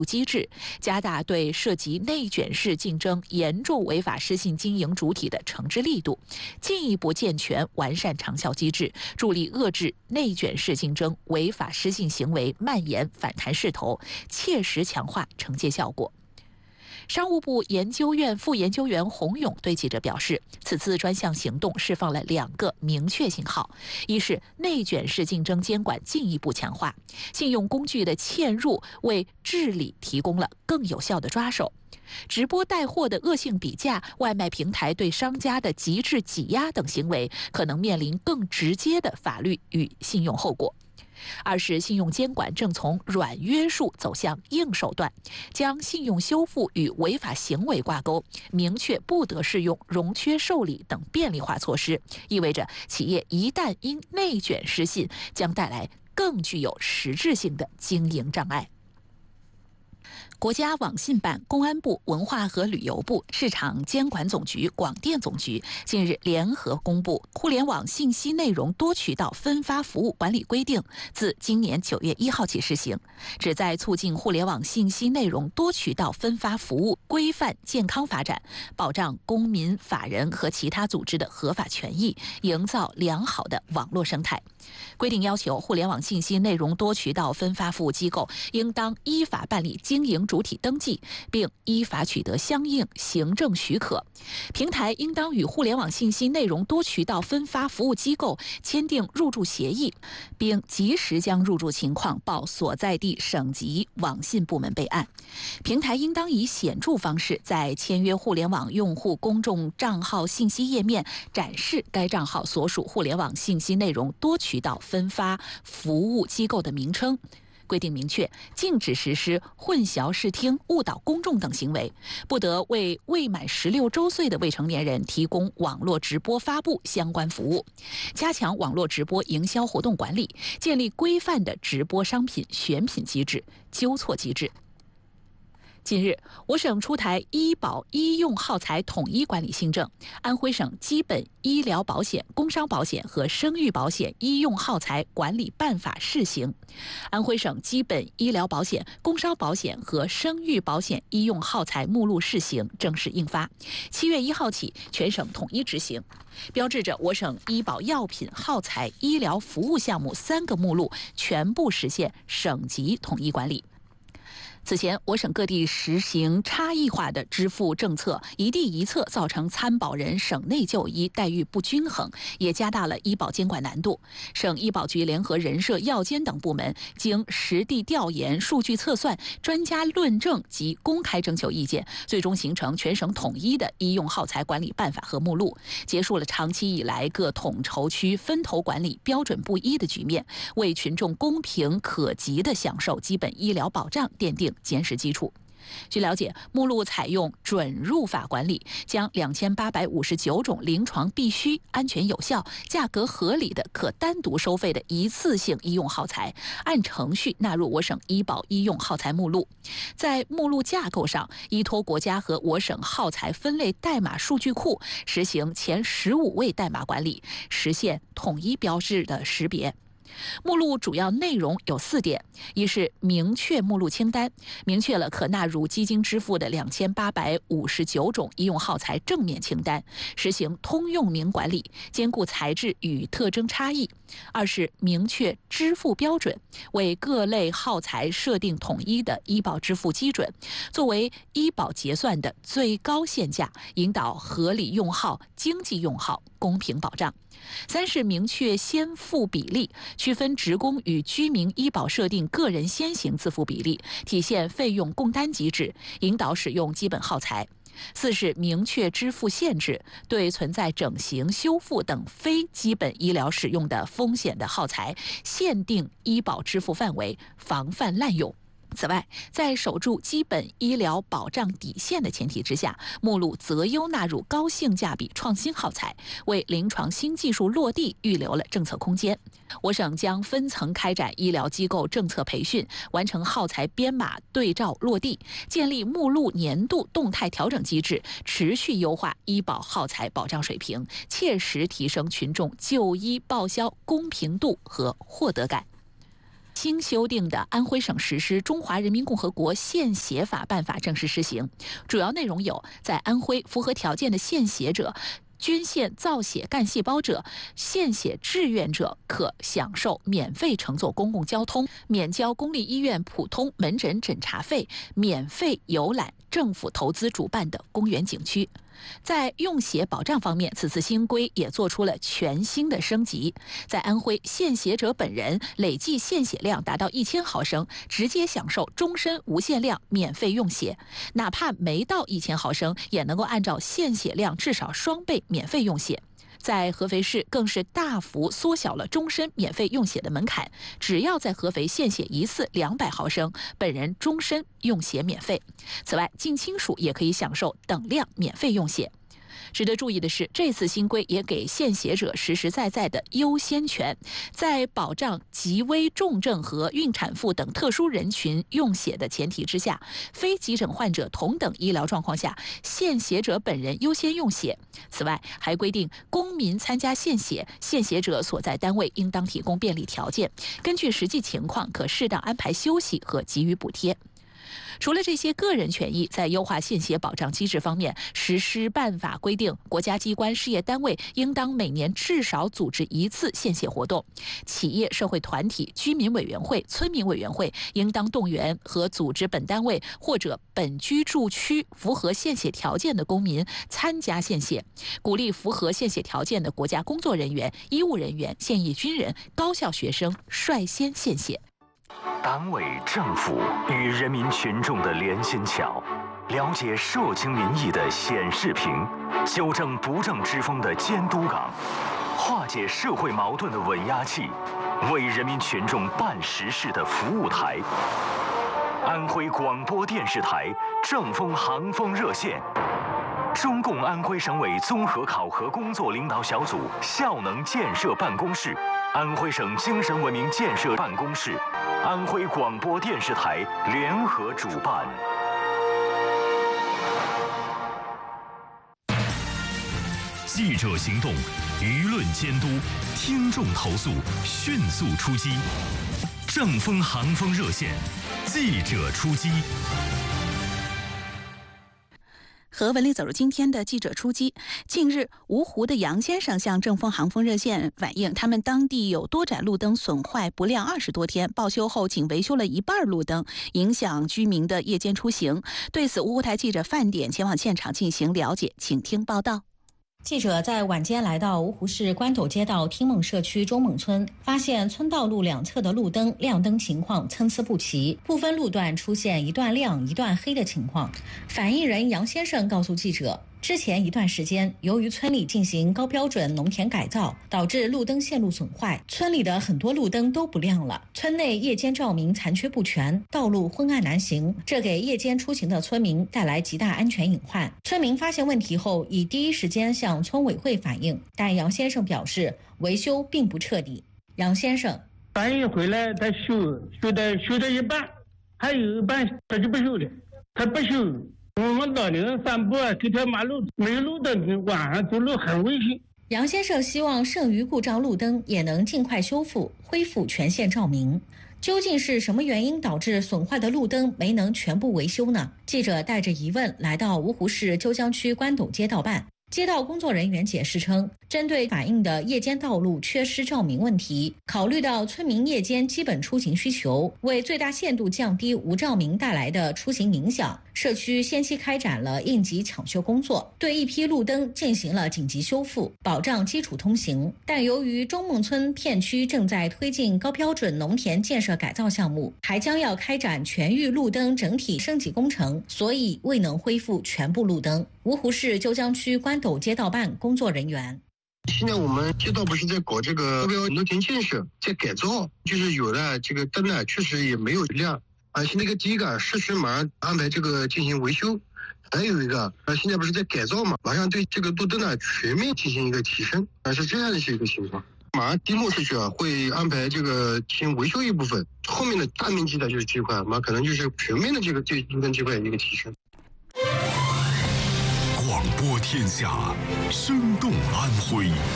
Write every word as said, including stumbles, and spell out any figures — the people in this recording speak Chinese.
机制，加大对涉及内卷式竞争、严重违法失信经营主体的惩治力度，进一步健全完善长效机制，助力遏制内卷式竞争、违法失信行为蔓延反弹势头，切实强化惩戒效果。商务部研究院副研究员洪勇对记者表示，此次专项行动释放了两个明确信号：一是内卷式竞争监管进一步强化，信用工具的嵌入为治理提供了更有效的抓手；直播带货的恶性比价、外卖平台对商家的极致挤压等行为，可能面临更直接的法律与信用后果。二是信用监管正从软约束走向硬手段，将信用修复与违法行为挂钩，明确不得适用融缺受理等便利化措施，意味着企业一旦因内卷失信，将带来更具有实质性的经营障碍。国家网信办、公安部、文化和旅游部、市场监管总局、广电总局近日联合公布《互联网信息内容多渠道分发服务管理规定》，自今年九月一号起施行，旨在促进互联网信息内容多渠道分发服务规范健康发展，保障公民、法人和其他组织的合法权益，营造良好的网络生态。规定要求，互联网信息内容多渠道分发服务机构应当依法办理经营主体登记，并依法取得相应行政许可。平台应当与互联网信息内容多渠道分发服务机构签订入驻协议，并及时将入驻情况报所在地省级网信部门备案。平台应当以显著方式在签约互联网用户公众账号信息页面展示该账号所属互联网信息内容多渠道分发服务机构的名称。规定明确，禁止实施混淆视听、误导公众等行为，不得为未满十六周岁的未成年人提供网络直播发布相关服务，加强网络直播营销活动管理，建立规范的直播商品选品机制、纠错机制。近日，我省出台医保医用耗材统一管理新政，安徽省基本医疗保险、工伤保险和生育保险医用耗材管理办法试行。安徽省基本医疗保险、工伤保险和生育保险医用耗材目录试行正式印发，七月一号起全省统一执行，标志着我省医保药品、耗材、医疗服务项目三个目录全部实现省级统一管理。此前，我省各地实行差异化的支付政策，一地一策，造成参保人省内就医待遇不均衡，也加大了医保监管难度。省医保局联合人社、药监等部门，经实地调研、数据测算、专家论证及公开征求意见，最终形成全省统一的医用耗材管理办法和目录，结束了长期以来各统筹区分头管理标准不一的局面，为群众公平可及的享受基本医疗保障奠定坚实基础。据了解，目录采用准入法管理，将两千八百五十九种临床必须、安全有效、价格合理的可单独收费的一次性医用耗材，按程序纳入我省医保医用耗材目录。在目录架构上，依托国家和我省耗材分类代码数据库，实行前十五位代码管理，实现统一标志的识别。目录主要内容有四点：一是明确目录清单，明确了可纳入基金支付的两千八百五十九种医用耗材正面清单，实行通用名管理，兼顾材质与特征差异；二是明确支付标准，为各类耗材设定统一的医保支付基准，作为医保结算的最高限价，引导合理用耗、经济用耗、公平保障；三是明确先付比例，区分职工与居民医保设定个人先行自付比例，体现费用共担机制，引导使用基本耗材；四是明确支付限制，对存在整形、修复等非基本医疗使用的风险的耗材，限定医保支付范围，防范滥用。此外，在守住基本医疗保障底线的前提之下，目录择优纳入高性价比创新耗材，为临床新技术落地预留了政策空间。我省将分层开展医疗机构政策培训，完成耗材编码对照落地，建立目录年度动态调整机制，持续优化医保耗材保障水平，切实提升群众就医报销公平度和获得感。 经修订的安徽省实施《中华人民共和国献血法》办法正式施行，主要内容有：在安徽符合条件的献血者、捐献造血干细胞者、献血志愿者可享受免费乘坐公共交通、免交公立医院普通门诊诊查费、免费游览政府投资主办的公园景区。在用血保障方面，此次新规也做出了全新的升级。在安徽，献血者本人累计献血量达到一千毫升，直接享受终身无限量免费用血；哪怕没到一千毫升，也能够按照献血量至少双倍免费用血。在合肥市更是大幅缩小了终身免费用血的门槛，只要在合肥献血一次两百毫升，本人终身用血免费。此外，近亲属也可以享受等量免费用血。值得注意的是，这次新规也给献血者实实在在的优先权，在保障极危重症和孕产妇等特殊人群用血的前提之下，非急诊患者同等医疗状况下，献血者本人优先用血。此外，还规定公民参加献血，献血者所在单位应当提供便利条件，根据实际情况可适当安排休息和给予补贴。除了这些个人权益，在优化献血保障机制方面，实施办法规定，国家机关、事业单位应当每年至少组织一次献血活动；企业、社会团体、居民委员会、村民委员会应当动员和组织本单位或者本居住区符合献血条件的公民参加献血，鼓励符合献血条件的国家工作人员、医务人员、现役军人、高校学生率先献血。 党委政府与人民群众的连心桥，了解社情民意的显示屏，纠正不正之风的监督岗，化解社会矛盾的稳压器，为人民群众办实事的服务台。安徽广播电视台正风航风热线，中共安徽省委综合考核工作领导小组效能建设办公室、安徽省精神文明建设办公室、安徽广播电视台联合主办。记者行动，舆论监督，听众投诉，迅速出击。正风航风热线，记者出击。 和文丽走入今天的记者出击。近日，芜湖的杨先生向正风航风热线反映，他们当地有多盏路灯损坏不亮二十多天，报修后仅维修了一半路灯，影响居民的夜间出行。对此，芜湖台记者范典前往现场进行了解，请听报道。 记者在晚间来到芜湖市关斗街道听梦社区中梦村，发现村道路两侧的路灯亮灯情况参差不齐，部分路段出现一段亮一段黑的情况。反映人杨先生告诉记者，之前一段时间，由于村里进行高标准农田改造，导致路灯线路损坏，村里的很多路灯都不亮了，村内夜间照明残缺不全，道路昏暗难行，这给夜间出行的村民带来极大安全隐患。村民发现问题后，已第一时间向村委会反映，但杨先生表示维修并不彻底。杨先生反映回来，他修修的修到一半，还有一半他就不修了，他不修。我们老人散步啊，这条马路没路灯，晚上走路很危险。 杨先生希望剩余故障路灯也能尽快修复，恢复全线照明。究竟是什么原因导致损坏的路灯没能全部维修呢？记者带着疑问来到芜湖市鸠江区关斗街道办。街道工作人员解释称，针对反映的夜间道路缺失照明问题，考虑到村民夜间基本出行需求，为最大限度降低无照明带来的出行影响，社区先期开展了应急抢修工作，对一批路灯进行了紧急修复，保障基础通行。但由于中梦村片区正在推进高标准农田建设改造项目，还将要开展全域路灯整体升级工程，所以未能恢复全部路灯。芜湖市鸠江区关斗街道办工作人员， 现在我们街道不是在搞这个高标农田建设，在改造，就是有的这个灯呢，确实也没有亮啊。现在个第一个适时马上安排这个进行维修，还有一个啊，现在不是在改造嘛，马上对这个路灯呢全面进行一个提升啊，是这样的一个情况。马上地目社区啊会安排这个进行维修一部分，后面的大面积的就是这块，马可能就是全面的这个这路灯这块一个提升。 广播天下，生动安徽。